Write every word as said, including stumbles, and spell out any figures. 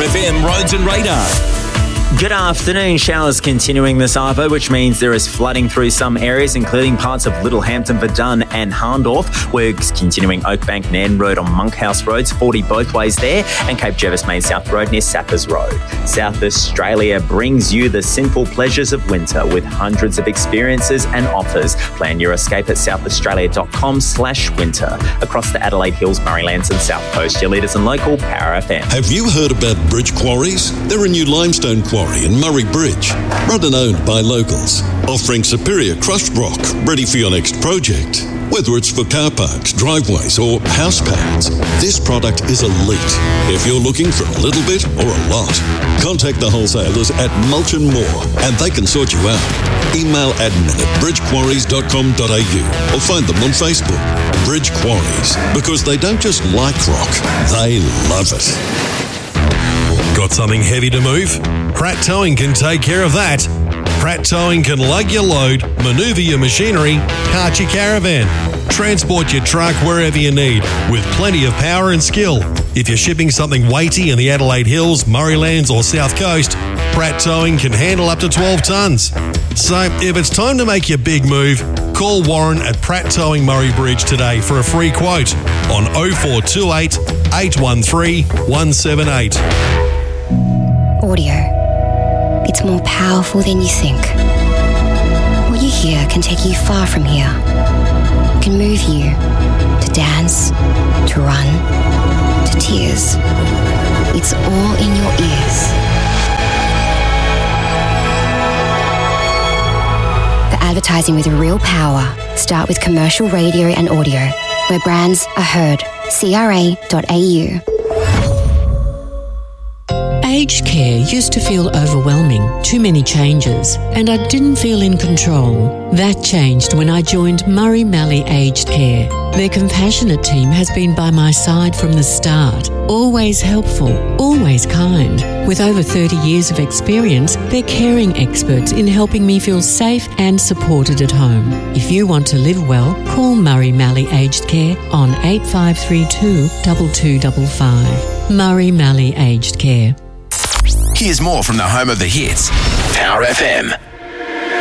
F M Roads and Radar. Good afternoon. Showers continuing this hour, which means there is flooding through some areas, including parts of Littlehampton, Verdun and Harndorf. We're continuing Oakbank, Nairn Road on Monkhouse Roads, forty both ways there, and Cape Jervis Main South Road near Sappers Road. South Australia brings you the simple pleasures of winter with hundreds of experiences and offers. Plan your escape at southaustralia.com slash winter. Across the Adelaide Hills, Murraylands and South Coast, your leaders and local Power F M. Have you heard about Bridge Quarries? They're a new limestone quarry in Murray Bridge, run and owned by locals, offering superior crushed rock ready for your next project. Whether it's for car parks, driveways or house pads, this product is elite. If you're looking for a little bit or a lot, contact the wholesalers at Mulch and Moore and they can sort you out. Email admin at bridge quarries dot com dot a u or find them on Facebook. Bridge Quarries, because they don't just like rock, they love it. Got something heavy to move? Pratt Towing can take care of that. Pratt Towing can lug your load, manoeuvre your machinery, cart your caravan, transport your truck wherever you need with plenty of power and skill. If you're shipping something weighty in the Adelaide Hills, Murraylands or South Coast, Pratt Towing can handle up to twelve tonnes. So if it's time to make your big move, call Warren at Pratt Towing Murray Bridge today for a free quote on oh four two eight, eight one three, one seven eight. Audio. It's more powerful than you think. What you hear can take you far from here. It can move you to dance, to run, to tears. It's all in your ears. The advertising with real power. Start with commercial radio and audio, where brands are heard. C R A dot A U. Aged care used to feel overwhelming, too many changes, and I didn't feel in control. That changed when I joined Murray Mallee Aged Care. Their compassionate team has been by my side from the start, always helpful, always kind. With over thirty years of experience, they're caring experts in helping me feel safe and supported at home. If you want to live well, call Murray Mallee Aged Care on eight five three two, two two five five. Murray Mallee Aged Care. Here's more from the home of the hits, Power F M.